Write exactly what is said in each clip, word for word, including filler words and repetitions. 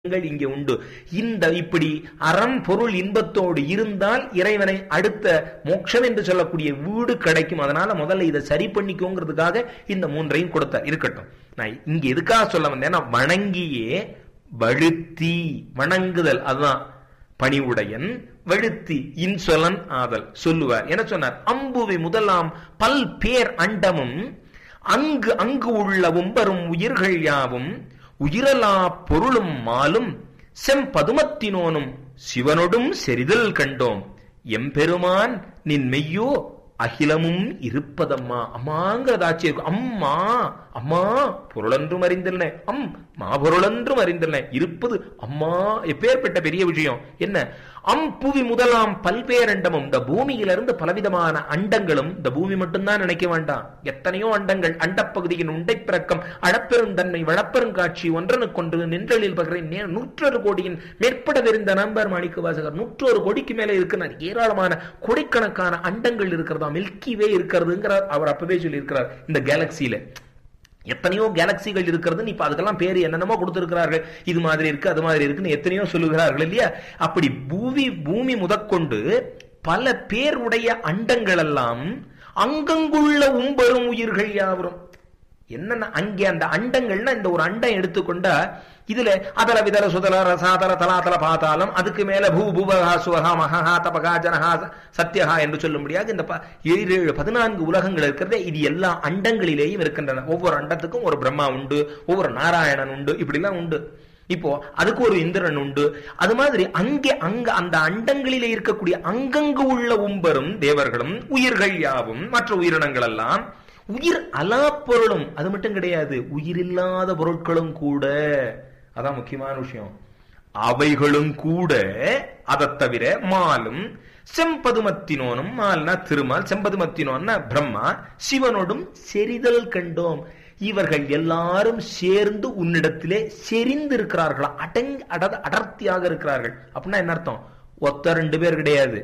இங்கே உண்டு. இந்த இப்படி அறம் பொருள் இன்பத்தோடு இருந்தால் இறைவனை அடுத்த மோட்சம் என்று சொல்லக்கூடிய வீடு கிடைக்கும். அதனால முதல்ல இதை சரி பண்ணிக்கோங்கிறதுக்காக இந்த மூன்றையும் கொடுத்தார். இருக்கட்டும், நான் இங்க எதுக்காக சொல்ல வந்தேன்னா, வணங்கியே வழுத்தி, வணங்குதல் அதுதான் பணிவுடையன், வழுத்தி இன்சொலன் ஆதல் சொல்லுவார். என்ன சொன்னார்? அம்புவி முதலாம் பல் பேர் அண்டமும் அங்கு அங்கு உள்ளவும் வரும் உயிர்கள் யாவும் உயிரலா பொருளும் மாலும் செம்பதுமத்தினோனும் சிவனொடும் செறிதல் கண்டோம் எம்பெருமான் நின் மெய்யோ அகிலமும் இருப்பதம்மா. அம்மாங்கிறதாச்சு அம்மா அம்மா பொருளென்றும் அறிந்தல்ன, அம் மா பொருளென்றும் அறிந்தல்ன, இருப்பது அம்மா. எப்பேற்பட்ட பெரிய விஷயம் என்ன? அம் புவி முதலாம் பல்வேரண்டமும், இந்த பூமியிலிருந்து பலவிதமான அண்டங்களும், இந்த பூமி மட்டும்தான் நினைக்க வேண்டாம், எத்தனையோ அண்டங்கள், அண்டப்பகுதியின் உண்டை பிறக்கம் அளப்பெருந்தன்மை வளப்பெருங்காட்சி ஒன்றனுக்கொன்று நின்றலில் பகிறேன் நூற்றொரு கோடியின் மேற்பட தெரிந்த நம்பர் மாணிக்க வாசகர் நூற்றொரு கோடிக்கு மேலே இருக்கிறார். ஏராளமான கோடிக்கணக்கான அண்டங்கள் இருக்கிறதா, மில்கி வே இருக்கிறதுங்கிறார் அவர். அப்பவே சொல்லி இருக்கிறார், இந்த கேலக்சியில எத்தனையோ கேலக்சிகள் இருக்கிறது. இப்ப அதுக்கெல்லாம் பேரு என்னென்னமோ கொடுத்திருக்கிறார்கள், இது மாதிரி இருக்கு அது மாதிரி இருக்குன்னு எத்தனையோ சொல்லுகிறார்கள் இல்லையா? அப்படி பூமி பூமி முதற்கொண்டு பல பேருடைய அண்டங்கள் எல்லாம் அங்கங்குள்ள உம்பரும் உயிர்கள் யாவரும். என்னன்னா அங்கே அந்த அண்டங்கள்னா, இந்த ஒரு அண்டம் எடுத்துக்கொண்டா இதுல அதல விதல சுதல ரசாதல தலாதல பாதாளம், அதுக்கு மேல பூ பூவகா சுவகா மகா தபகா ஜனஹா சத்யஹா என்று சொல்ல முடியாது. இந்த ஏழு ஏழு பதினான்கு உலகங்கள் இருக்கிறதே, இது எல்லா அண்டங்களிலேயும் இருக்கின்றன. ஒவ்வொரு அண்டத்துக்கும் ஒரு பிரம்மா உண்டு, ஒவ்வொரு நாராயணன் உண்டு, இப்படிலாம் உண்டு. இப்போ அதுக்கு ஒரு இந்திரன் உண்டு. அது மாதிரி அங்கே அங்க அந்த அண்டங்களிலே இருக்கக்கூடிய அங்கங்கு உள்ள உம்பரும் தேவர்களும் உயிர்கள் யாவும் மற்ற உயிரினங்கள் எல்லாம் உயிர் அலா பொருளும், அது மட்டும் கிடையாது, உயிரில்லாத பொருட்களும் கூட. அதான் முக்கியமான விஷயம். அவைகளும் கூட, அதை தவிர மாலும் செம்பதுமத்தினோனும், மால்னா திருமால், செம்பதுமத்தினோன்னா பிரம்மா, சிவனோடும் செறிதல் கண்டோம். இவர்கள் எல்லாரும் சேர்ந்து உன்னிடத்திலே செறிந்து இருக்கிறார்களா, அடங் அட அடர்த்தியாக இருக்கிறார்கள். அப்படின்னா என்ன அர்த்தம்? ஒத்த ரெண்டு பேர் கிடையாது,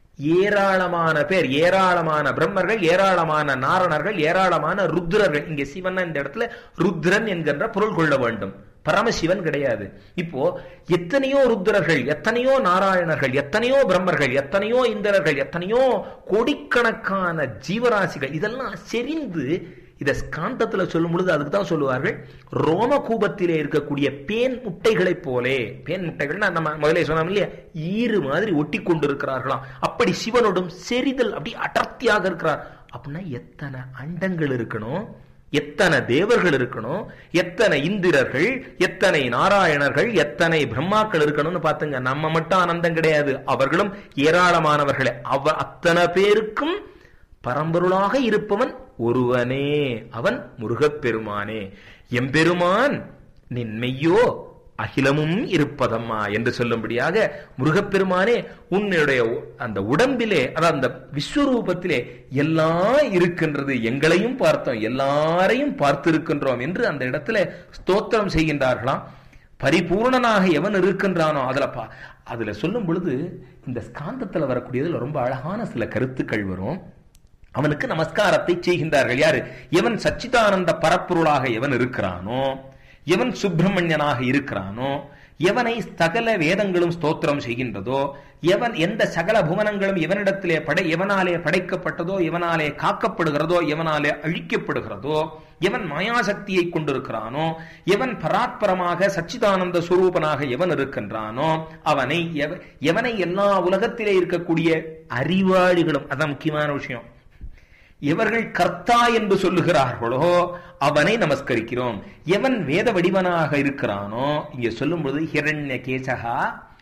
ஏராளமான பேர், ஏராளமான பிரம்மர்கள், ஏராளமான நாரணர்கள், ஏராளமான ருத்ரர்கள். இங்க சிவன் இந்த இடத்துல ருத்ரன் என்கின்ற பொருள் கொள்ள வேண்டும், பரமசிவன் கிடையாது. இப்போ எத்தனையோ ருத்ரர்கள், எத்தனையோ நாராயணர்கள், எத்தனையோ பிரம்மர்கள், எத்தனையோ இந்திரர்கள், எத்தனையோ கோடிக்கணக்கான ஜீவராசிகள், இதெல்லாம் செறிந்து இத ஸ்காந்தத்துல சொல்லும் பொழுது அதுக்கு தான் சொல்லுவார்கள், ரோமகூபத்திலே இருக்கக்கூடிய பேன் முட்டைகளை போலே. பேன் முட்டைகள்னா நம்ம முதலே சொன்னோம் இல்லையா, ஈறு மாதிரி ஒட்டி கொண்டு இருக்கிறார்களாம். அப்படி சிவனோடும் செறிதல் அப்படி அடர்த்தியாக இருக்கிறார். அப்படின்னா எத்தனை அண்டங்கள் இருக்கணும், எத்தனை தேவர்கள் இருக்கணும், எத்தனை இந்திரர்கள், எத்தனை நாராயணர்கள், எத்தனை பிரம்மாக்கள் இருக்கணும்னு பாத்துங்க. நம்ம மட்டும் ஆனந்தம் கிடையாது, அவர்களும் ஏராளமானவர்களே. அவ அத்தனை பேருக்கும் பரம்பொருளாக இருப்பவன் ஒருவனே, அவன் முருகப்பெருமானே. எம்பெருமான் நின்மையோ அகிலமும் இருப்பதம்மா என்று சொல்லும்படியாக, முருகப்பெருமானே உன்னுடைய அந்த உடம்பிலே, அதாவது அந்த விஸ்வரூபத்திலே எல்லாம் இருக்கின்றது, எங்களையும் பார்த்தோம், எல்லாரையும் பார்த்திருக்கின்றோம் என்று அந்த இடத்துல ஸ்தோத்திரம் செய்கின்றார்களாம். பரிபூர்ணனாக எவன் இருக்கின்றானோ அதுல பா அதுல சொல்லும் பொழுது இந்த ஸ்காந்தத்துல வரக்கூடியதுல ரொம்ப அழகான சில கருத்துக்கள் வரும். அவனுக்கு நமஸ்காரத்தை செய்கின்றார்கள். யாரு? எவன் சச்சிதானந்த பரப்பொருளாக எவன் இருக்கிறானோ, எவன் சுப்பிரமணியனாக இருக்கிறானோ, எவனை சகல வேதங்களும் ஸ்தோத்திரம் செய்கின்றதோ, எவன் எந்த சகல புவனங்களும் எவனிடத்திலே படை எவனாலே படைக்கப்பட்டதோ, எவனாலே காக்கப்படுகிறதோ, எவனாலே அழிக்கப்படுகிறதோ, எவன் மாயாசக்தியை கொண்டிருக்கிறானோ, எவன் பராத்பரமாக சச்சிதானந்த சுரூபனாக எவன் இருக்கின்றானோ, அவனை எவனை எல்லா உலகத்திலே இருக்கக்கூடிய அறிவாளிகளும், அதான் முக்கியமான விஷயம், எவர்கள் கர்த்தா என்று சொல்லுகிறார்களோ அவனை நமஸ்கரிக்கிறோம். எவன் வேத வடிவனாக இருக்கிறானோ, இங்க சொல்லும்போது ஹிரண்ய கேசகா,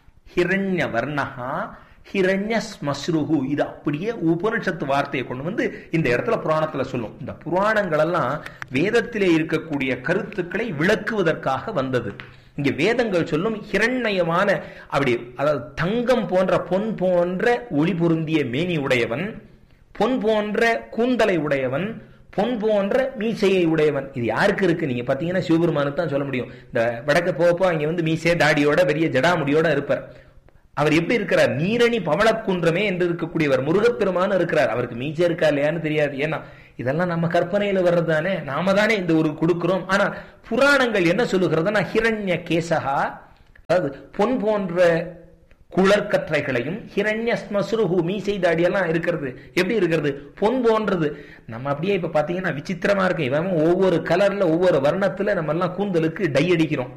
ஹிரண்ய வர்ணஹா, ஹிரண்ய ஸ்மஸ்ருஹு, இது அப்படியே உபனிஷத்து வார்த்தையை கொண்டு வந்து இந்த இடத்துல புராணத்துல சொல்லும். இந்த புராணங்கள் எல்லாம் வேதத்திலே இருக்கக்கூடிய கருத்துக்களை விளக்குவதற்காக வந்தது. இங்க வேதங்கள் சொல்லும் ஹிரண்யமான, அப்படி அதாவது தங்கம் போன்ற பொன் போன்ற ஒளி பொருந்திய மேனி உடையவன், பொன் போன்ற கூந்தலை உடையவன், பொன் போன்ற மீசையை உடையவன். இது யாருக்கு இருக்கு? நீங்க பாத்தீங்கன்னா சிவபெருமானுக்கு தான் சொல்ல முடியும். இந்த வடக்க போப்போ அங்க வந்து மீசை தாடியோட பெரிய ஜடாமுடியோட இருப்பார். அவர் எப்படி இருக்கிறார்? நீரணி பவளக்குன்றமே என்று இருக்கக்கூடியவர் முருகப்பெருமான் இருக்கிறார். அவருக்கு மீசை இருக்கா இல்லையான்னு தெரியாது. ஏன்னா இதெல்லாம் நம்ம கற்பனையில வர்றது தானே, நாம தானே இந்த ஒரு கொடுக்கிறோம். ஆனா புராணங்கள் என்ன சொல்லுகிறதுனா, ஹிரண்ய கேசகா, அதாவது பொன் போன்ற குளர்கற்றைகளையும் ஹிரண்யஸ்மஸ்ருஹு மீசை தாடியெல்லாம் இருக்கிறது எப்படி இருக்கிறது? பொன் போன்றது. நம்ம அப்படியே இப்ப பாத்தீங்கன்னா விசித்திரமா இருக்கு. இவன் ஒவ்வொரு கலர்ல ஒவ்வொரு வர்ணத்துல நம்ம எல்லாம் கூந்தலுக்கு டை அடிக்கிறோம்.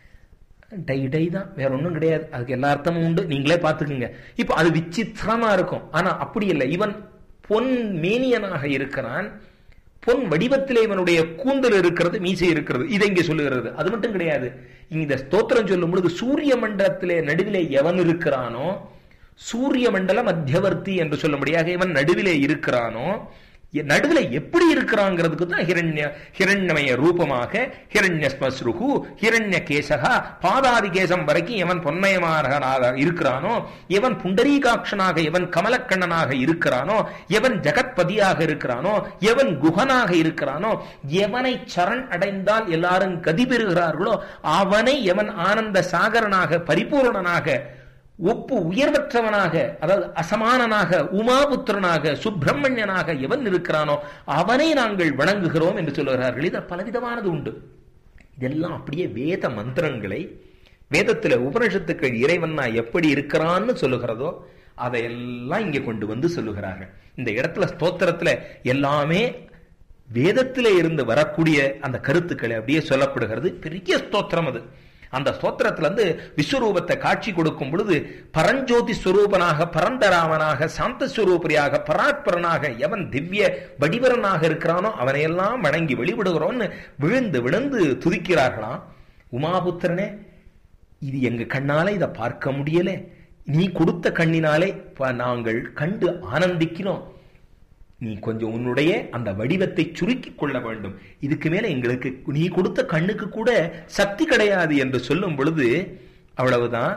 டை டை தான், வேற ஒன்றும் கிடையாது. அதுக்கு எல்லா அர்த்தமும் உண்டு, நீங்களே பார்த்துக்குங்க. இப்போ அது விசித்திரமா இருக்கும். ஆனா அப்படி இல்லை. இவன் பொன் மேனியனாக இருக்கிறான். பொன் வடிவத்திலே இவனுடைய கூந்தல் இருக்கிறது, மீசை இருக்கிறது. இதை இங்கே சொல்லுகிறது. அது மட்டும் கிடையாது. இந்த ஸ்தோத்திரம் சொல்லும் பொழுது சூரிய மண்டலத்திலே நடுவிலே எவன் இருக்கிறானோ, சூரிய மண்டல மத்தியவர்த்தி என்று சொல்லும்படியாக இவன் நடுவிலே இருக்கிறானோ, நடுவில் எப்படி இருக்கிறாங்கிறதுக்கு தான் ஹிரண்ய ஹிரண்யமய ரூபமாக ஹிரண்யஸ்மஸ்ருஹு ஹிரண்ய கேசகா பாதாதி கேசம் வரைக்கும் எவன் பொன்மயமானவனாக இருக்கிறானோ, எவன் புண்டரீகாட்சனாக எவன் கமலக்கண்ணனாக இருக்கிறானோ, எவன் ஜகத்பதியாக இருக்கிறானோ, எவன் குஹனாக இருக்கிறானோ, எவனை சரண் அடைந்தால் எல்லாரும் கதி பெறுகிறார்களோ அவனை எவன் ஆனந்த சாகரனாக பரிபூர்ணனாக ஒப்பு உயர்வற்றவனாக, அதாவது அசமானனாக, உமாபுத்திரனாக, சுப்பிரமணியனாக எவன் இருக்கிறானோ அவனை நாங்கள் வணங்குகிறோம் என்று சொல்லுகிறார்கள். இதில் பலவிதமானது உண்டு. இதெல்லாம் அப்படியே வேத மந்திரங்களை, வேதத்துல உபனிஷத்துக்கள் இறைவன் எப்படி இருக்கிறான்னு சொல்லுகிறதோ அதையெல்லாம் இங்கே கொண்டு வந்து சொல்லுகிறார்கள். இந்த இடத்துல ஸ்தோத்திரத்துல எல்லாமே வேதத்திலே இருந்து வரக்கூடிய அந்த கருத்துக்களை அப்படியே சொல்லப்படுகிறது. பெரிய ஸ்தோத்திரம் அது. அந்த ஸ்தோத்திரத்துல இருந்து விஸ்வரூபத்தை காட்சி கொடுக்கும் பொழுது பரஞ்சோதி ஸ்வரூபனாக, பரந்தராமனாக, சாந்த ஸ்வரூபரியாக, பராத்பரனாக எவன் திவ்ய வடிவரனாக இருக்கிறானோ அவனையெல்லாம் வணங்கி வெளிவிடுகிறோன்னு விழுந்து விழுந்து துதிக்கிறார்களாம். உமாபுத்திரனே, இது எங்க கண்ணாலே இதை பார்க்க முடியல, நீ கொடுத்த கண்ணினாலே நாங்கள் கண்டு ஆனந்திக்கிறோம். நீ கொஞ்சம் உன்னுடைய அந்த வடிவத்தை சுருக்கி கொள்ள வேண்டும். இதுக்கு மேல எங்களுக்கு நீ கொடுத்த கண்ணுக்கு கூட சக்தி கிடையாது என்று சொல்லும் பொழுது அவ்வளவுதான்.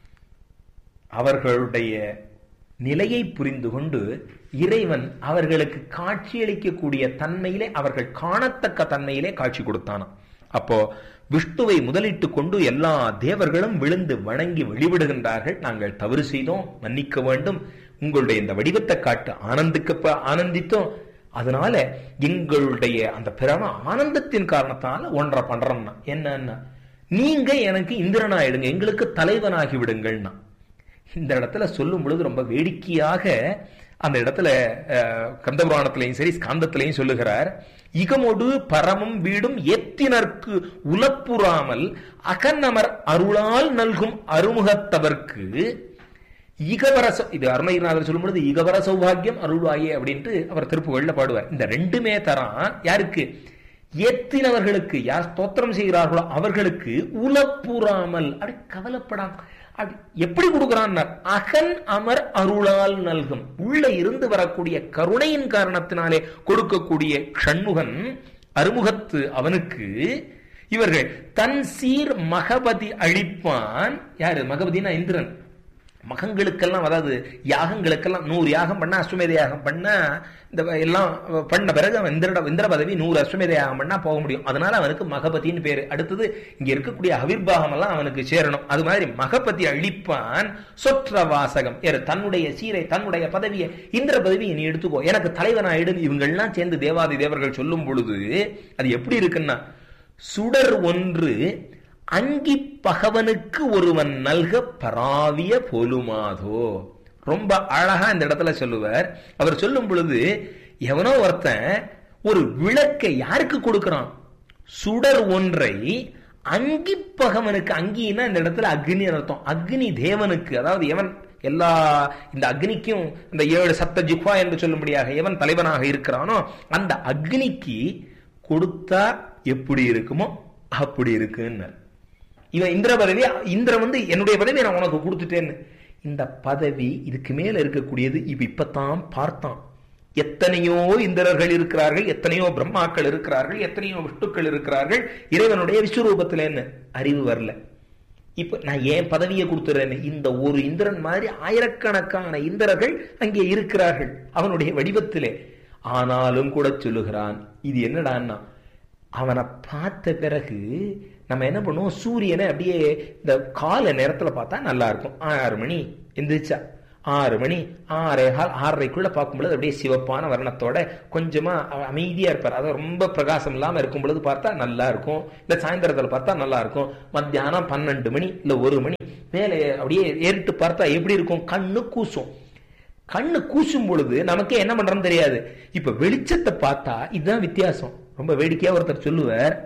அவர்களுடைய நிலையை புரிந்து கொண்டு இறைவன் அவர்களுக்கு காட்சியளிக்கக்கூடிய தன்மையிலே, அவர்கள் காணத்தக்க தன்மையிலே காட்சி கொடுத்தானாம். அப்போ விஷ்ணுவை முதலிட்டு கொண்டு எல்லா தேவர்களும் விழுந்து வணங்கி வெளிவிடுகின்றார்கள். நாங்கள் தவறு செய்தோம், மன்னிக்க வேண்டும், உங்களுடைய இந்த வடிவத்தை காட்டு ஆனந்திக்க ஆனந்தித்தோம். அதனால எங்களுடைய அந்த பிறம ஆனந்தத்தின் காரணத்தால ஒன்றை பண்றோம்னா என்னன்னா, நீங்க எனக்கு இந்திரனாயிடுங்க, எங்களுக்கு தலைவனாகி விடுங்கள்னா. இந்த இடத்துல சொல்லும் பொழுது ரொம்ப வேடிக்கையாக அந்த இடத்துல கந்தபுராணத்திலையும் சரி ஸ்காந்தத்திலையும் சொல்லுகிறார். இகமொடு பரமும் வீடும் ஏத்தினர்க்கு உலப்புறாமல் அகன்னமர் அருளால் நல்கும் அருமுகத்தவர்க்கு இகவரச, இது அருணகிரிநாதர் சொல்லும் பொழுது இகவர சௌபாகியம் அருள்வாயே அப்படின்ட்டு அவர் திருப்புகழ்ல பாடுவார். இந்த ரெண்டுமே தரான் யாருக்கு? ஏத்தினவர்களுக்கு, யார் ஸ்தோத்திரம் செய்கிறார்களோ அவர்களுக்கு உலப்புறாமல், அப்படி கவலைப்படாம எப்படி கொடுக்கிறான்? அகன் அமர் அருளால் நல்கும், உள்ள இருந்து வரக்கூடிய கருணையின் காரணத்தினாலே கொடுக்கக்கூடிய ஷண்முகன் அருமுகத்து அவனுக்கு இவர்கள் தன் சீர் மகபதி அழிப்பான். யாரு மகபதினா? இந்திரன். மகங்களுக்கெல்லாம், அதாவது யாகங்களுக்கெல்லாம் நூறு யாகம் பண்ணா, அஸ்வமேத யாகம் பண்ணா, இந்த எல்லாம் பண்ண பிறகு அவன் இந்திர இந்திர பதவி நூறு அஸ்வமேத யாகம் பண்ணா போக முடியும். அதனால அவனுக்கு மகபதின்னு பேரு. அடுத்தது இங்க இருக்கக்கூடிய அவிர்வாகம் எல்லாம் அவனுக்கு சேரணும். அது மாதிரி மகபதி அழிப்பான் சொற்ற வாசகம், தன்னுடைய சீரை, தன்னுடைய பதவியை, இந்திர பதவியை நீ எடுத்துக்கோ, எனக்கு தலைவனாயிடு. இவங்கெல்லாம் சேர்ந்து தேவாதி தேவர்கள் சொல்லும் பொழுது அது எப்படி இருக்குன்னா, சுடர் ஒன்று அங்கி பகவனுக்கு ஒருவன் நல்க பராவிய போலுமாதோ. ரொம்ப அழகா இந்த இடத்துல சொல்லுவார். அவர் சொல்லும் பொழுது எவனோ ஒருத்தன் ஒரு விளக்கை யாருக்கு கொடுக்கிறான்? சுடர் ஒன்றை அங்கி பகவனுக்கு, அங்கின்னா இந்த இடத்துல அக்னி அர்த்தம், அக்னி தேவனுக்கு, அதாவது எவன் எல்லா இந்த அக்னிக்கும் இந்த ஏழு சப்த ஜிஹ்வா என்று சொல்லும்படியாக எவன் தலைவனாக இருக்கிறானோ அந்த அக்னிக்கு கொடுத்தா எப்படி இருக்குமோ அப்படி இருக்குன்னு. இவன் இந்திர பதவி, இந்திரன் வந்து என்னுடைய பதவி நான் உனக்கு கொடுத்துட்டேன்னு. இந்த பதவி இதுக்கு மேல இருக்கக்கூடியது. இப்ப இப்பத்தான் பார்த்தான். எத்தனையோ இந்திரர்கள் இருக்கிறார்கள், எத்தனையோ பிரம்மாக்கள் இருக்கிறார்கள், எத்தனையோ விஷ்ணுக்கள் இருக்கிறார்கள் இறைவனுடைய விஸ்வரூபத்திலேன்னு அறிவு வரல. இப்ப நான் ஏன் பதவியை கொடுத்துறேன்னு, இந்த ஒரு இந்திரன் மாதிரி ஆயிரக்கணக்கான இந்திரர்கள் அங்கே இருக்கிறார்கள் அவனுடைய வடிவத்திலே. ஆனாலும் கூட சொல்லுகிறான், இது என்னடான்னா, அவனை பார்த்த பிறகு நம்ம என்ன பண்ணுவோம், சூரியனை அப்படியே இந்த கால நேரத்துல பார்த்தா நல்லா இருக்கும். ஆறு மணி எந்திரிச்சா ஆறு மணி ஆறே கால் ஆறரைக்குள்ள பார்க்கும்பொழுது அப்படியே சிவப்பான வர்ணத்தோட கொஞ்சமா அமைதியா இருப்பார். அதாவது ரொம்ப பிரகாசம் இல்லாம இருக்கும் பொழுது பார்த்தா நல்லா இருக்கும். இல்ல சாயந்தரத்துல பார்த்தா நல்லா இருக்கும். மத்தியானம் பன்னெண்டு மணி இல்ல ஒரு மணி மேலே அப்படியே ஏறிட்டு பார்த்தா எப்படி இருக்கும்? கண்ணு கூசும். கண்ணு கூசும் பொழுது நமக்கே என்ன பண்றோம்னு தெரியாது. இப்ப வெளிச்சத்தை பார்த்தா இதுதான் வித்தியாசம். ரொம்ப வேடிக்கையா ஒருத்தர் சொல்லுவார்,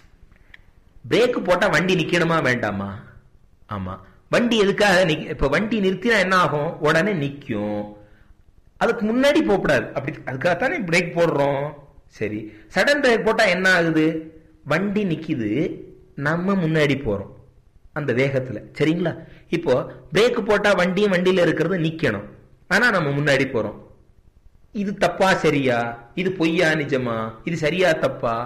பிரேக் போட்டா வண்டி நிக்கணுமா வேண்டாமா? ஆமா, வண்டி எதுக்காக? இப்ப வண்டி நிறுத்தினா என்ன ஆகும்? உடனே நிக்கும். அதுக்கு முன்னாடி போகக்கூடாது. அப்படி அதுக்காகத்தானே பிரேக் போடுறோம். சரி, சடன் பிரேக் போட்டா என்ன ஆகுது? வண்டி நிக்குது, நம்ம முன்னாடி போறோம் அந்த வேகத்துல. சரிங்களா? இப்போ பிரேக் போட்டா வண்டியும் வண்டியில இருக்கிறது நிக்கணும், ஆனா நம்ம முன்னாடி போறோம். இது தப்பா சரியா? இது பொய்யா நிஜமா? இது சரியா தப்பா?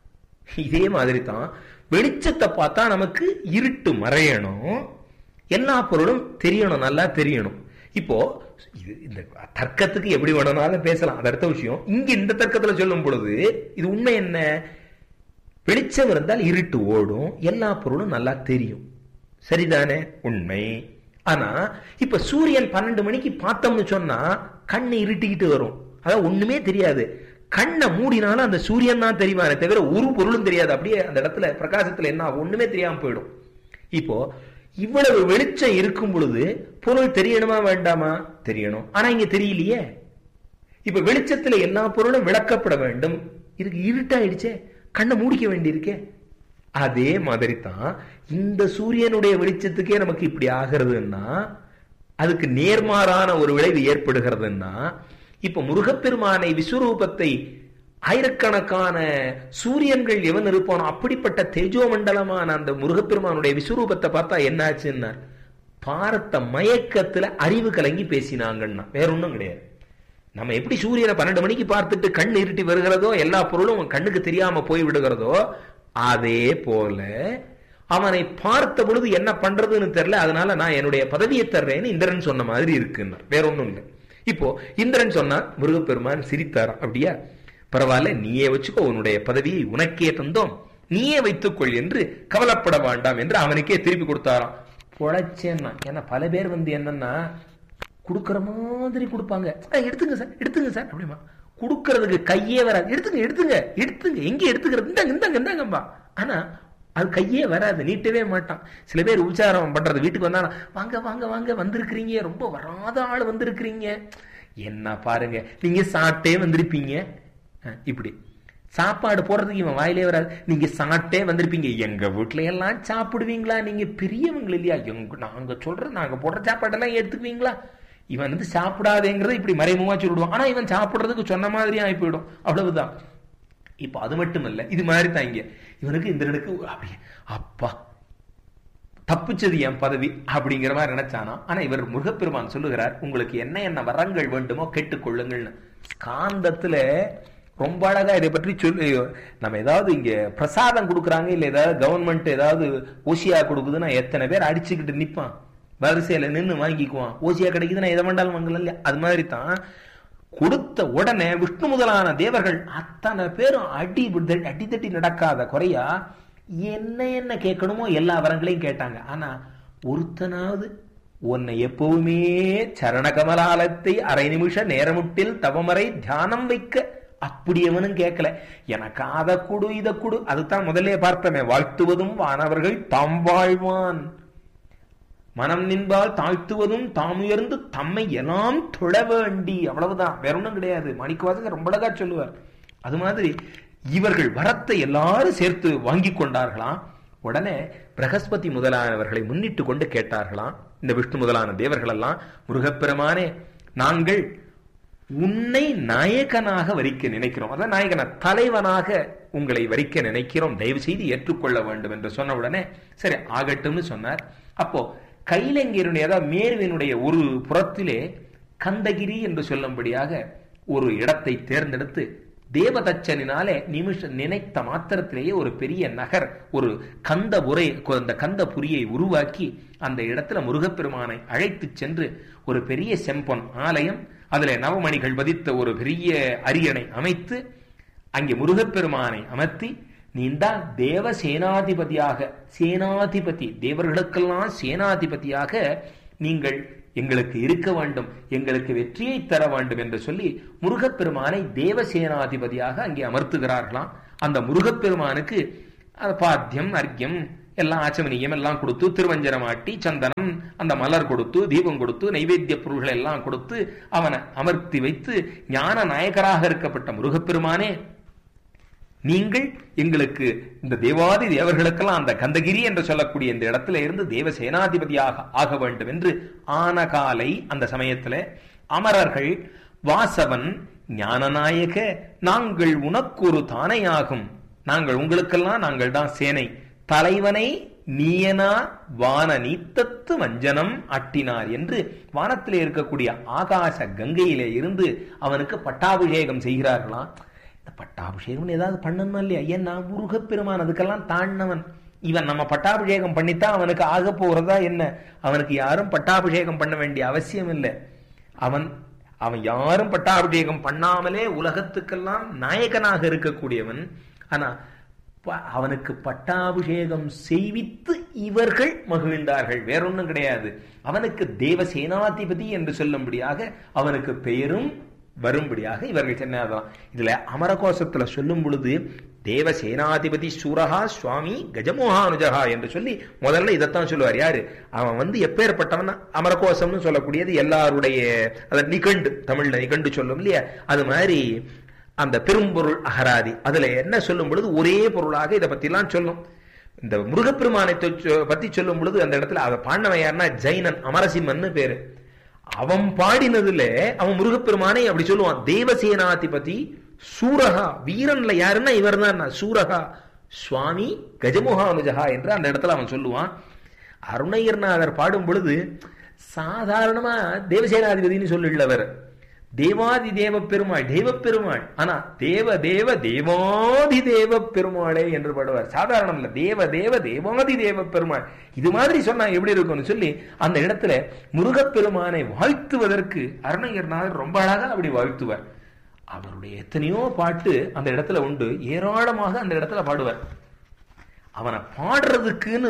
இதே மாதிரி தான் வெளிச்சத்தை பார்த்தா நமக்கு இருட்டு மறையணும், எல்லா பொருளும் தெரியணும், நல்லா தெரியணும். இப்போ இது இந்த தர்க்கத்துக்கு எப்படி வேணும்னாலும் பேசலாம், அது அடுத்த விஷயம். இங்க இந்த தர்க்கத்துல சொல்லும் பொழுது இது உண்மை என்ன? வெளிச்சம் இருந்தால் இருட்டு ஓடும், எல்லா பொருளும் நல்லா தெரியும். சரிதானே? உண்மை. ஆனா இப்ப சூரியன் பன்னெண்டு மணிக்கு பார்த்தோம்னு சொன்னா கண்ணு இருட்டிக்கிட்டு வரும், அதான் ஒண்ணுமே தெரியாது. கண்ணை மூடினாலும் அந்த சூரியன் தான் தெரியுமானே தவிர ஒரு பொருளும் தெரியாது. அப்படியே அந்த இடத்துல பிரகாசத்துல என்ன ஒண்ணுமே தெரியாம போயிடும். இப்போ இவ்வளவு வெளிச்சம் இருக்கும் பொழுது பொருள் தெரியணுமா வேண்டாமா? தெரியணும். ஆனா இங்க தெரியலையே. இப்ப வெளிச்சத்துல எல்லா பொருளும் விளக்கப்பட வேண்டும், இதுக்கு இருட்டாயிடுச்சே, கண்ணை மூடிக்க வேண்டியிருக்கே. அதே மாதிரி தான் இந்த சூரியனுடைய வெளிச்சத்துக்கே நமக்கு இப்படி ஆகிறதுன்னா அதுக்கு நேர்மாறான ஒரு விளைவு ஏற்படுகிறதுன்னா, இப்ப முருகப்பெருமானை விஸ்வரூபத்தை ஆயிரக்கணக்கான சூரியன்கள் எவன் இருப்பானோ அப்படிப்பட்ட தேஜோ மண்டலமான அந்த முருகப்பெருமானுடைய விஸ்வரூபத்தை பார்த்தா என்ன ஆச்சுன்னா, பார்த்த மயக்கத்துல அறிவு கலங்கி பேசினாங்கன்னா வேற ஒன்றும் கிடையாது. நம்ம எப்படி சூரியனை பன்னெண்டு மணிக்கு பார்த்துட்டு கண் இருட்டி வருகிறதோ, எல்லா பொருளும் கண்ணுக்கு தெரியாம போய் விடுகிறதோ, அதே போல அவனை பார்த்த பொழுது என்ன பண்றதுன்னு தெரியல, அதனால நான் என்னுடைய பதவியை தர்றேன்னு இந்திரன் சொன்ன மாதிரி இருக்குன்னு. வேற ஒண்ணும் இல்லை. இப்போ இந்திரன் சொன்னா முருகப்பெருமான் சிரித்தாராம். அப்படியா, பரவாயில்ல, நீயே வச்சுக்கோ, உன்னுடைய பதவியை உனக்கே தந்தோம், நீயே வைத்துக்கொள் என்று கவலைப்பட வேண்டாம் என்று அவனுக்கே திருப்பி கொடுத்தாராம். பொழைச்சேன்னா, ஏன்னா பல பேர் வந்து என்னன்னா கொடுக்கற மாதிரி கொடுப்பாங்க. எடுத்துங்க சார், எடுத்துங்க சார் அப்படிமா, கொடுக்கறதுக்கு கையே வராது. எடுத்துங்க எடுத்துங்க எடுத்துங்க, எங்க எடுத்துக்கிறது? இந்தாங்க இந்தாங்க இந்தாங்கம்பா. ஆனா அது கையே வராது, நீட்டவே மாட்டான். சில பேர் உச்சாரம் பண்றது, வீட்டுக்கு வந்தா வாங்க வாங்க வாங்க வந்திருக்கிறீங்க, ரொம்ப வராத ஆள் வந்திருக்கிறீங்க, என்ன பாருங்க நீங்க சாப்பிட்டே வந்திருப்பீங்க. இப்படி சாப்பாடு போடுறதுக்கு இவன் வாயிலே வராது. நீங்க சாப்பிட்டே வந்திருப்பீங்க, எங்க வீட்டுல எல்லாம் சாப்பிடுவீங்களா? நீங்க பெரியவங்க இல்லையா? எங்க நாங்க சொல்ற நாங்க போடுற சாப்பாடெல்லாம் எடுத்துக்குவீங்களா? இவன் வந்து சாப்பிடாதேங்கிறத இப்படி மறைமுகமா சொல்லிடுவான். ஆனா இவன் சாப்பிடுறதுக்கு சொன்ன மாதிரி ஆகி போயிடும். அவ்வளவுதான். இப்ப அது மட்டும் இல்ல, இது மாதிரி தான் இங்க இவனுக்கு இந்திரனுக்கு அப்படியே அப்பா தப்பிச்சது என் பதவி அப்படிங்கிற மாதிரி நினைச்சானா. ஆனா இவர் முருகப்பெருமான் சொல்லுகிறார், உங்களுக்கு என்ன என்ன வரங்கள் வேண்டுமோ கேட்டுக்கொள்ளுங்கள்னு. ஸ்காந்தத்துல ரொம்ப அழகா இதை பற்றி சொல்லி, நம்ம ஏதாவது இங்க பிரசாதம் கொடுக்குறாங்க இல்ல ஏதாவது கவர்மெண்ட் ஏதாவது ஓசியா கொடுக்குதுன்னா எத்தனை பேர் அடிச்சுக்கிட்டு நிப்பான், வரிசையில நின்று வாங்கிக்குவான். ஓசியா கிடைக்குதுன்னா எதை வேண்டாலும் வாங்கலாம் இல்லையா? அது மாதிரி தான் கொடுத்த உடனே விஷ்ணு முதலான தேவர்கள் அத்தனை பேரும் அடி அடி தட்டி நடக்காத குறையா என்ன என்ன கேட்கணுமோ எல்லா வரங்களையும் கேட்டாங்க. ஆனா ஒருத்தனாவது உன்னை எப்பவுமே சரண கமலாலத்தை அரை நிமிஷ நேரமுட்டில் தவமறை தியானம் வைக்க அப்படி எவனும் கேட்கல. எனக்கு அதை கொடு இதை கொடு, அதுதான் முதல்ல பார்த்தமே, வாழ்த்துவதும் வானவர்கள் தாம் வாழ்வான், மனம் நின்பால் தாழ்த்துவதும் தாம் உயர்ந்து தம்மை எல்லாம் தொழ வேண்டி, அவ்வளவுதான், வேற ஒன்றும் கிடையாது. மாணிக்கவாசகர் ரொம்ப அழகா சொல்லுவார். அது மாதிரி இவர்கள் வரத்தை எல்லாரும் சேர்த்து வாங்கி கொண்டார்களாம். உடனே பிரகஸ்பதி முதலானவர்களை முன்னிட்டு கொண்டு கேட்டார்களாம் இந்த விஷ்ணு முதலான தேவர்கள் எல்லாம், முருகப்பெருமானே நாங்கள் உன்னை நாயகனாக வரிக்க நினைக்கிறோம், அதான் நாயகன தலைவனாக உங்களை வரிக்க நினைக்கிறோம், தயவு செய்து ஏற்றுக்கொள்ள வேண்டும் என்று சொன்ன உடனே சரி ஆகட்டும்னு சொன்னார். அப்போ கைலங்கியருடைய அதாவது மேருவினுடைய ஒரு புறத்திலே கந்தகிரி என்று சொல்லும்படியாக ஒரு இடத்தை தேர்ந்தெடுத்து தேவதச்சனினாலே நிமிஷ நினைத்த மாத்திரத்திலேயே ஒரு பெரிய நகர், ஒரு கந்த உரை அந்த கந்த புரியை உருவாக்கி அந்த இடத்துல முருகப்பெருமானை அழைத்து சென்று ஒரு பெரிய செம்பொன் ஆலயம், அதுல நவமணிகள் பதித்த ஒரு பெரிய அரியணை அமைத்து அங்கே முருகப்பெருமானை அமர்த்தி, நீந்தான் தேவ சேனாதிபதியாக, சேனாதிபதி தேவர்களுக்கெல்லாம் சேனாதிபதியாக நீங்கள் எங்களுக்கு இருக்க வேண்டும், எங்களுக்கு வெற்றியை தர வேண்டும் என்று சொல்லி முருகப்பெருமானை தேவசேனாதிபதியாக அங்கே அமர்த்துகிறார்களாம். அந்த முருகப்பெருமானுக்கு பாத்தியம் அர்க்கியம் எல்லாம் ஆச்சமனியம் எல்லாம் கொடுத்து, திருவஞ்சனமாட்டி சந்தனம் அந்த மலர் கொடுத்து, தீபம் கொடுத்து, நைவேத்திய பொருள்கள் எல்லாம் கொடுத்து அவனை அமர்த்தி வைத்து, ஞான நாயகராக இருக்கப்பட்ட முருகப்பெருமானே, நீங்கள் எங்களுக்கு இந்த தேவாதி தேவர்களுக்கெல்லாம் அந்த கந்தகிரி என்று சொல்லக்கூடிய இந்த இடத்துல இருந்து தேவ சேனாதிபதியாக ஆக வேண்டும் என்று ஆனகாலை அந்த சமயத்துல அமரர்கள் வாசவன் ஞானநாயக நாங்கள் உனக்கு ஒரு தானையாகும், நாங்கள் உங்களுக்கெல்லாம் நாங்கள் தான் சேனை, தலைவனை நீயனா வான நீத்தத்து வஞ்சனம் அட்டினார் என்று வானத்திலே இருக்கக்கூடிய ஆகாச கங்கையிலே இருந்து அவனுக்கு பட்டாபிஷேகம் செய்கிறார்களாம். இந்த பட்டாபிஷேகம் ஏதாவது பண்ணணுமா இல்லையா? ஏன் நான் முருகப்பெருமான் அதுக்கெல்லாம் தாண்டினவன். இவன் நம்ம பட்டாபிஷேகம் பண்ணித்தான் அவனுக்கு ஆக போறதா என்ன? அவனுக்கு யாரும் பட்டாபிஷேகம் பண்ண வேண்டிய அவசியம் இல்லை. அவன் அவன் யாரும் பட்டாபிஷேகம் பண்ணாமலே உலகத்துக்கெல்லாம் நாயகனாக இருக்கக்கூடியவன். ஆனா அவனுக்கு பட்டாபிஷேகம் செய்வித்து இவர்கள் மகிழ்ந்தார்கள், வேறொன்னும் கிடையாது. அவனுக்கு தேவசேனாதிபதி என்று சொல்லும்படியாக அவனுக்கு பெயரும் வரும்படியாக இவர்கள் சொன்னாதான். இதுல அமரகோசத்துல சொல்லும் பொழுது தேவசேனாதிபதி சூரஹா சுவாமி கஜமோகானுஜகா என்று சொல்லி முதல்ல இதைத்தான் சொல்லுவார். யாரு அவன் வந்து எப்பேற்பட்டவன்? அமரகோசம்னு சொல்லக்கூடியது எல்லாருடைய அதை நிகண்டு, தமிழ்ல நிகண்டு சொல்லும் இல்லையா, அது மாதிரி அந்த பெரும்பொருள் அகராதி அதுல என்ன சொல்லும் பொழுது ஒரே பொருளாக இதை பத்தி எல்லாம் சொல்லும். இந்த முருகப்பெருமானை பத்தி சொல்லும் பொழுது அந்த இடத்துல அவ பாண்டவன் யாருன்னா ஜெயினன், அமரசிம்மன் பேரு. அவன் பாடினதுல அவன் முருகப்பெருமானை அப்படி சொல்லுவான், தேவசேனாதிபதி சூரகா, வீரன்ல யாருன்னா இவர் தான் சூரகா சுவாமி கஜமுகானுஜகா என்று அந்த இடத்துல அவன் சொல்லுவான். அருணகிரிநாதர் பாடும் பொழுது சாதாரணமா தேவசேனாதிபதினு சொல்லிள்ளவர், தேவாதி தேவ பெருமாள், தேவ பெருமாள். ஆனா தேவ தேவ தேவாதி தேவ பெருமாளே என்று பாடுவார். சாதாரணம் இல்ல, தேவ தேவ தேவாதி தேவ பெருமாள். இது மாதிரி சொன்னா எப்படி இருக்கும்னு சொல்லி அந்த இடத்துல முருகப்பெருமானை வாழ்த்துவதற்கு அருணகிரிநாதர் ரொம்ப அழகா அப்படி வாழ்த்துவார். அவருடைய எத்தனையோ பாட்டு அந்த இடத்துல உண்டு, ஏராளமாக அந்த இடத்துல பாடுவார். அவனை பாடுறதுக்குன்னு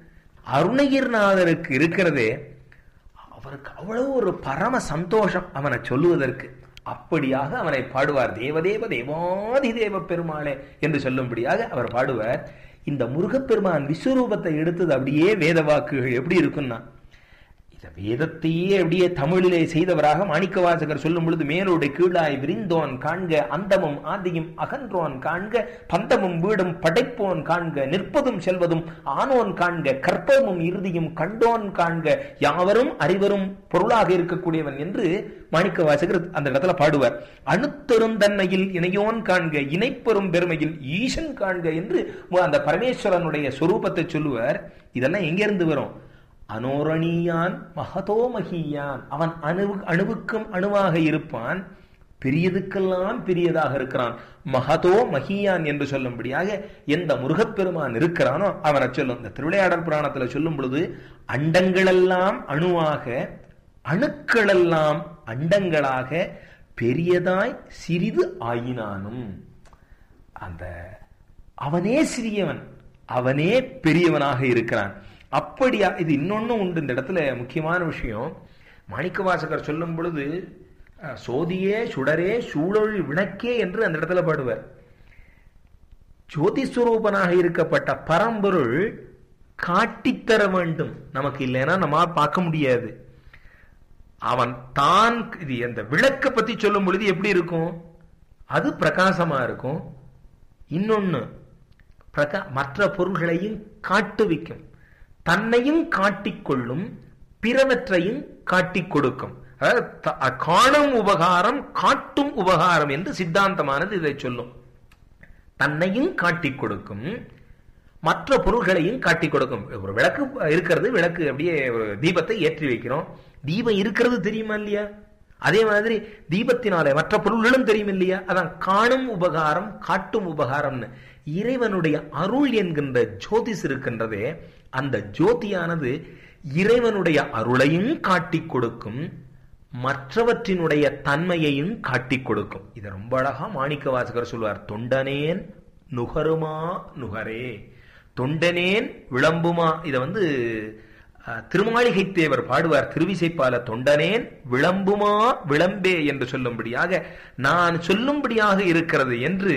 அருணகிரிநாதருக்கு இருக்கிறதே அவருக்கு அவ்வளவு ஒரு பரம சந்தோஷம் அவனை சொல்லுவதற்கு. அப்படியாக அவனை பாடுவார், தேவதேவ தேவாதி தேவ பெருமாளே என்று சொல்லும்படியாக அவர் பாடுவார். இந்த முருகப்பெருமான் விஸ்வரூபத்தை எடுத்தது அப்படியே வேத வாக்குகள் எப்படி இருக்குன்னா, இந்த வேதத்தையே அப்படியே தமிழிலே செய்தவராக மாணிக்கவாசகர் சொல்லும் பொழுது, மேலோடு கீழாய் விரிந்தோன் காண்க, அந்தமும் ஆதியும் அகன்றோன் காண்க, பந்தமும் வீடும் படைப்போன் காண்க, நிற்பதும் செல்வதும் ஆனோன் காண்க, கற்பமும் இறுதியும் கண்டோன் காண்க, யாவரும் அறிவரும் பொருளாக இருக்கக்கூடியவன் என்று மாணிக்கவாசகர் அந்த இடத்துல பாடுவார். அணுத்தொருந்தன்மையில் இணையோன் காண்க, இணைப்பெரும் பெருமையில் ஈசன் காண்க என்று அந்த பரமேஸ்வரனுடைய சொரூபத்தை சொல்லுவார். இதெல்லாம் எங்கிருந்து வரும்? அனோரணியான் மகதோ மகியான், அவன் அணு அணுவுக்கும் அணுவாக இருப்பான், பெரியதுக்கெல்லாம் பெரியதாக இருக்கிறான். மகதோ மகியான் என்று சொல்லும்படியாக எந்த முருகப்பெருமான் இருக்கிறானோ அவனை சொல்லும். இந்த திருவிளையாடல் புராணத்துல சொல்லும் பொழுது அண்டங்களெல்லாம் அணுவாக, அணுக்களெல்லாம் அண்டங்களாக, பெரியதாய் சிறிது ஆயினானும். அந்த அவனே சிறியவன், அவனே பெரியவனாக இருக்கிறான். அப்படியா? இது இன்னொன்னு உண்டு இந்த இடத்துல முக்கியமான விஷயம். மாணிக்கவாசகர் சொல்லும் பொழுது சோதியே சுடரே சூழல் விளக்கே என்று அந்த இடத்துல பாடுவார். ஜோதிஸ்வரூபனாக இருக்கப்பட்ட பரம்பொருள் காட்டித்தர வேண்டும் நமக்கு, இல்லைன்னா நம்ம பார்க்க முடியாது. அவன் தான் இது அந்த விளக்க பத்தி சொல்லும் பொழுது எப்படி இருக்கும்? அது பிரகாசமா இருக்கும். இன்னொன்னு பிரகா மற்ற பொருள்களையும் காட்டுவிக்கும், தன்னையும் காட்டிக்கொள்ளும், பிறவற்றையும் காட்டிக் கொடுக்கும். அதாவது காணும் உபகாரம் காட்டும் உபகாரம் என்று சித்தாந்தமானது இதை சொல்லும். தன்னையும் காட்டிக் கொடுக்கும், மற்ற பொருள்களையும் காட்டிக் கொடுக்கும். ஒரு விளக்கு இருக்கிறது, விளக்கு அப்படியே ஒரு தீபத்தை ஏற்றி வைக்கிறோம், தீபம் இருக்கிறது தெரியுமா இல்லையா? அதே மாதிரி தீபத்தினாலே மற்ற பொருள்களும் தெரியும் இல்லையா? அதான் காணும் உபகாரம் காட்டும் உபகாரம்னு. இறைவனுடைய அருள் என்கின்ற ஜோதிஸ் இருக்கின்றதே, அந்த ஜோதியானது இறைவனுடைய அருளையும் காட்டிக் கொடுக்கும், மற்றவற்றினுடைய தன்மையையும் காட்டிக் கொடுக்கும். இதை ரொம்ப அழகா மாணிக்க வாசகர் சொல்வார். தொண்டனேன் நுகருமா நுகரே, தொண்டனேன் விளம்புமா. இதை வந்து திருமாளிகை தேவர் பாடுவார் திருவிசைப்பால தொண்டனேன் விளம்புமா விளம்பே என்று சொல்லும்படியாக நான் சொல்லும்படியாக இருக்கிறது என்று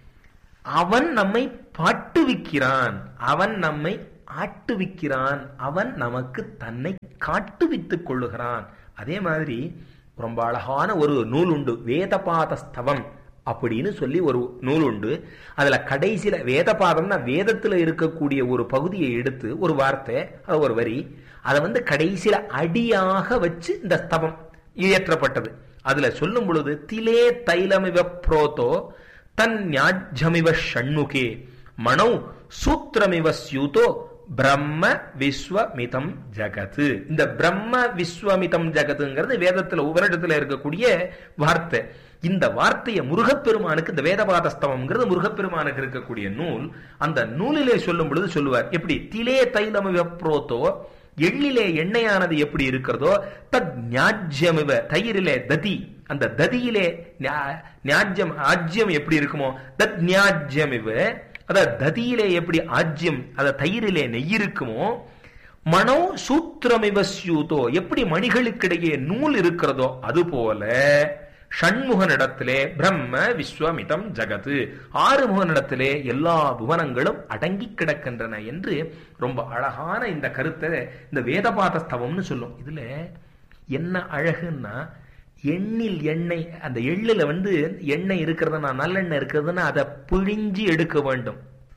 அவன் நம்மை பாட்டுவிக்கிறான், அவன் நம்மை ஆட்டுவிக்கிறான், அவன் நமக்கு தன்னை காட்டுவித்துக் கொள்ளுகிறான். அதே மாதிரி ரொம்ப அழகான ஒரு நூல் உண்டு, வேதபாதஸ்தவம் அப்படின்னு சொல்லி ஒரு நூல் உண்டு. அதுல கடைசியில வேதபாதம்னா வேதத்துல இருக்கக்கூடிய ஒரு பகுதியை எடுத்து ஒரு வார்த்தை ஒரு வரி அதை வந்து கடைசியில அடியாக வச்சு இந்த ஸ்தவம் இயற்றப்பட்டது. அதுல சொல்லும் பொழுது திலே தைலமிவ புரோதோ தன் ஞாஜ்யமிவ ஷண்முகே மனௌ சூத்திரமிவ ஸ்யூதோ பிரம்ம விஸ்வமிதம் ஜகத்து. இந்த பிரம்ம விஸ்வமிதம் ஜகத்துங்கிறது வேதத்துல உபனிடத்துல இருக்கக்கூடிய வார்த்தை. இந்த வார்த்தையை முருகப்பெருமானுக்கு, இந்த வேதபாதஸ்தவம்ங்கிறது முருகப்பெருமானுக்கு இருக்கக்கூடிய நூல். அந்த நூலிலே சொல்லும் பொழுது சொல்லுவார் எப்படி, திலே தைலமிவ புரோதோ எள்ளிலே எண்ணெயானது எப்படி இருக்கிறதோ தத் ஞாஜ்யமிவ தயிரிலே ததி, அந்த ததியிலே ஞாஜ்யம் ஆஜ்யம் எப்படி இருக்குமோ தத் ஞாஜ்யமிவ, அதாவது ததியிலே எப்படி ஆஜ்யம் அத தயிரிலே நெய் இருக்குமோ மனோ சூத்திரமிவ ஸ்யூதோ எப்படி மணிகளுக்கிடையே நூல் இருக்கிறதோ அதுபோல ஷண்முகனிடத்திலே பிரம்ம விஸ்வமிதம் ஜகத்து, ஆறுமுகனிடத்திலே எல்லா புவனங்களும் அடங்கி கிடக்கின்றன என்று ரொம்ப அழகான இந்த கருத்தை இந்த வேதபாதஸ்தவம்னு சொல்லும். இதுல என்ன அழகுன்னா, எண்ணில் எண்ணெய், அந்த எள்ளுல வந்து எண்ணெய் இருக்கிறதுனா நல்லெண்ணெய் இருக்கிறதுனா அதை பிழிஞ்சு எடுக்க வேண்டும்.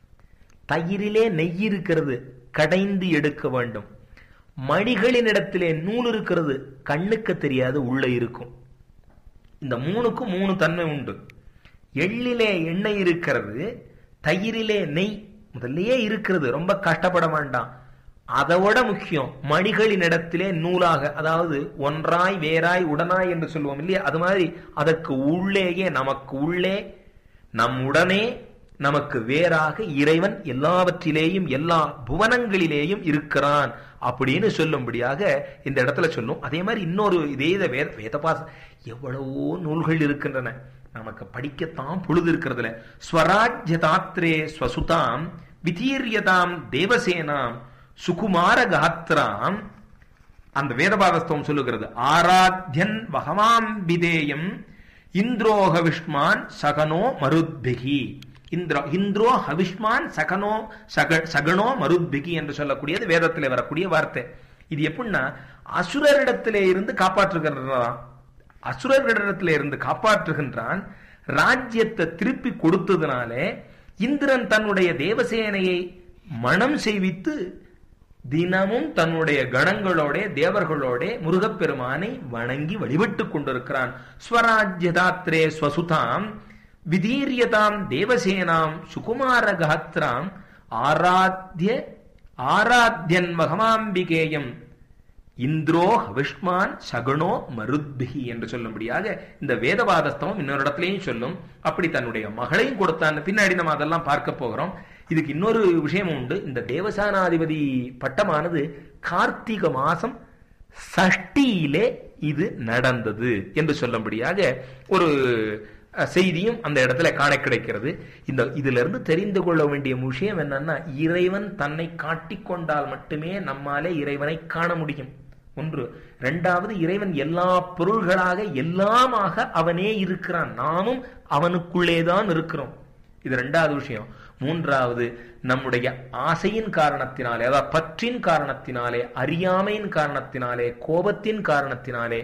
தயிரிலே நெய் இருக்கிறது கடைந்து எடுக்க வேண்டும். மணிகளின் இடத்திலே நூல் இருக்கிறது கண்ணுக்கு தெரியாது உள்ள இருக்கும். இந்த மூணுக்கும் மூணு தன்மை உண்டு. எள்ளிலே எண்ணெய் இருக்கிறது, தயிரிலே நெய் முதல்லயே இருக்கிறது, ரொம்ப கஷ்டப்பட வேண்டாம். அதோட முக்கியம் மணிகளின் இடத்திலே நூலாக, அதாவது ஒன்றாய் வேறாய் உடனாய் என்று சொல்லுவோம் இல்லையா, அது மாதிரி அதற்கு உள்ளேயே நமக்கு உள்ளே நம் உடனே நமக்கு வேறாக இறைவன் எல்லாவற்றிலேயும் எல்லா புவனங்களிலேயும் இருக்கிறான் அப்படின்னு சொல்லும்படியாக இந்த இடத்துல சொல்லும். அதே மாதிரி இன்னொரு இதே வேத வேதபாச எவ்வளவோ நூல்கள் இருக்கின்றன, நமக்கு படிக்கத்தான் பொழுது இருக்கிறதுல. ஸ்வராஜ்யதாத்ரே ஸ்வசுதாம் விதீரியதாம் தேவசேனாம் சுகுமார காத்ராம், அந்த வேதபாதஸ்தவம் சொல்லுகிறது. ஆராத்யன் வகமாம் விதேயம் இந்திரோக விஷ்மான் சகனோ மருத்பிகி, இந்திரோ இந்திரோ ஹவிஷ்மான் சகனோ சக சகனோ மருத்பிகி என்று சொல்லக்கூடியது வேதத்திலே வரக்கூடிய வார்த்தை. இது எப்படின்னா, அசுரரிடத்திலே இருந்து காப்பாற்றுகின்றான், அசுரர்களிடத்திலே இருந்து காப்பாற்றுகின்றான். ராஜ்யத்தை திருப்பி கொடுத்ததுனாலே இந்திரன் தன்னுடைய தேவசேனையை மனம் செய்வித்து தினமும் தன்னுடைய கணங்களோட தேவர்களோட முருகப்பெருமானை வணங்கி வழிபட்டு கொண்டிருக்கிறான். ஸ்வராஜ்யதாத்ரே ஸ்வசுதாம் விதீரியதாம் தேவசேனாம் சுகுமார காத்ராம் ஆராத்ய ஆராத்யன் மகமாம்பிகேயம் இந்திரோ ஹவிஷ்மான் சகுணோ மருத்பிகி என்று சொல்லும்படியாக இந்த வேதபாதஸ்தவம் இன்னொரு இடத்துலையும் சொல்லும். அப்படி தன்னுடைய மகளையும் கொடுத்தான். பின்னாடி நம்ம அதெல்லாம் பார்க்க போகிறோம். இதுக்கு இன்னொரு விஷயம் உண்டு. இந்த தேவசானாதிபதி பட்டமானது கார்த்திகை மாசம் சஷ்டியிலே இது நடந்தது என்று சொல்லும்படியாக ஒரு செய்தியும் அந்த இடத்துல காண கிடைக்கிறது. இந்த இதுல இருந்து தெரிந்து கொள்ள வேண்டிய விஷயம் என்னன்னா, இறைவன் தன்னை காட்டிக்கொண்டால் மட்டுமே நம்மாலே இறைவனை காண முடியும். ஒன்று. இரண்டாவது, இறைவன் எல்லா பொருள்களாக எல்லாமாக அவனே இருக்கிறான், நாமும் அவனுக்குள்ளேதான் இருக்கிறோம். இது இரண்டாவது விஷயம். மூன்றாவது, நம்முடைய ஆசையின் காரணத்தினாலே, அதாவது பற்றின் காரணத்தினாலே, அறியாமையின் காரணத்தினாலே, கோபத்தின் காரணத்தினாலே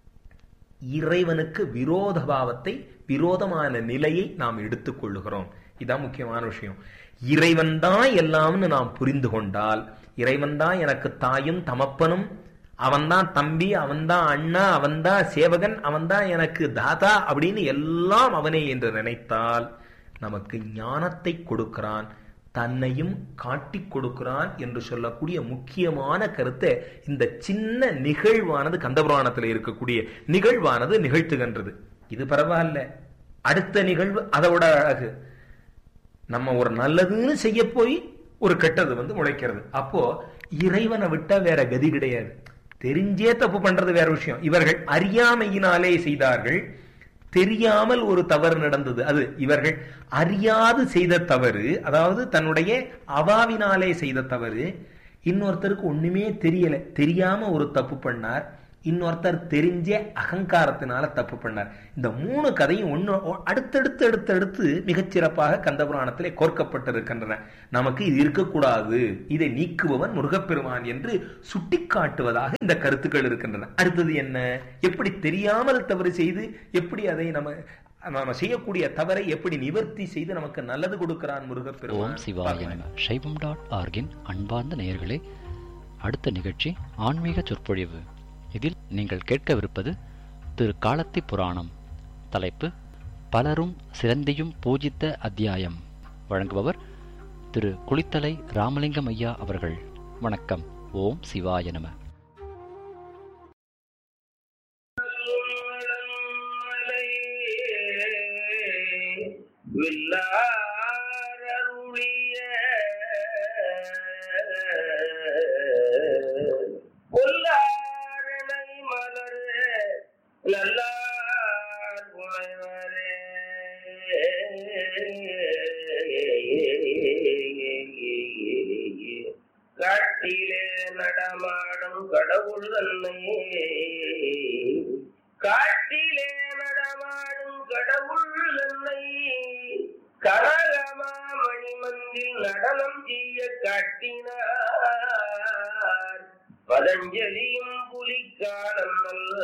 இறைவனுக்கு விரோத பாவத்தை, விரோதமான நிலையை நாம் எடுத்துக் கொள்ளுகிறோம். இதான் முக்கியமான விஷயம். இறைவன் தான் எல்லாம்னு நாம் புரிந்து கொண்டால், இறைவன் தான் எனக்கு தாயும் தமப்பனும், அவன்தான் தம்பி, அவன்தான் அண்ணா, அவன்தான் சேவகன், அவன்தான் எனக்கு தாதா அப்படின்னு எல்லாம் அவனே என்று நினைத்தால் நமக்கு ஞானத்தை கொடுக்கிறான், தன்னையும் காட்டி கொடுக்கிறான் என்று சொல்லக்கூடிய முக்கியமான கருத்தை இந்த சின்ன நிகழ்வானது கந்தபுராணத்தில் இருக்கக்கூடிய நிகழ்வானது நிகழ்த்துகின்றது. இது பரவாயில்ல, அடுத்த நிகழ்வு அதோட அழகு. நம்ம ஒரு நல்லதுன்னு செய்ய போய் ஒரு கெட்டது வந்து முளைக்கிறது. அப்போ இறைவனை விட்டா வேற கதி கிடையாது. தெரிஞ்சே தப்பு பண்றது வேற விஷயம். இவர்கள் அறியாமையினாலே செய்தார்கள், தெரியாமல் ஒரு தவறு நடந்தது. அது இவர்கள் அறியாது செய்த தவறு, அதாவது தன்னுடைய அவாவினாலே செய்த தவறு. இன்னொருத்தருக்கு ஒண்ணுமே தெரியல, தெரியாம ஒரு தப்பு பண்ணார். இன்னொருத்தர் தெரிஞ்ச அகங்காரத்தினால தப்பு பண்ணார். இந்த மூணு கதையும் ஒன்னு அடுத்தடுத்து அடுத்தடுத்து மிகச்சிறப்பாக கந்தபுராணத்திலே கோர்க்கப்பட்டிருக்கின்றன. நமக்கு இது இருக்கக்கூடாது, இதை நீக்குபவன் முருகப்பெருமான் என்று சுட்டிக்காட்டுவதாக இந்த கருத்துக்கள் இருக்கின்றன. அடுத்தது என்ன? எப்படி தெரியாமல் தவறு செய்து எப்படி அதை நம்ம நாம செய்யக்கூடிய தவறை எப்படி நிவர்த்தி செய்து நமக்கு நல்லது கொடுக்கிறான் முருகப்பெருமான். ஓம் சிவாய நம. சைவம் டாட் ஆர்கின் அன்பார்ந்த நேயர்களே, அடுத்த நிகழ்ச்சி ஆன்மீக சொற்பொழிவு. இதில் நீங்கள் கேட்கவிருப்பது திரு காலத்தி புராணம். தலைப்பு பலரும் சிறந்தியும் பூஜித்த அத்தியாயம். வழங்குபவர் திரு குளித்தலை ராமலிங்கம் ஐயா அவர்கள். வணக்கம். ஓம் சிவாய நம. காட்டிலே நடமாடும் கடவுள் தன்னை, காட்டிலே நடமாடும் கடவுள் தன்னை கனகமா மணிமந்தில் நடனம் செய்ய காட்டினார். பதஞ்சலியும் புலிக்காலம் நல்ல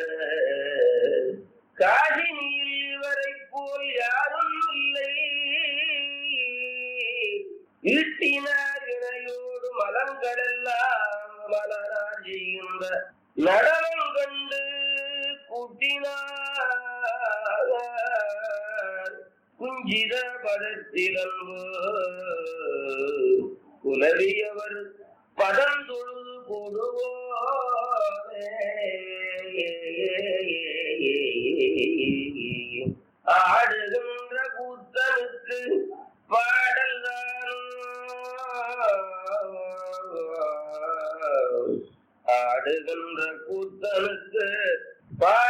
காசினியில் இவரை போல் யாரும் இல்லை. ஈட்டினார் இணையோடு மலங்களெல்லாம் மலரார் செய்கின்ற நடனம் கண்டு கூட்டினார். குஞ்சித பதத்திலன்பு குலவியவர் பதந்தொழுது போடுவோரே. ஆடுகின்ற கூத்தனுக்கு பாடல் தான், ஆடுகின்ற கூத்தனுக்கு பாடல்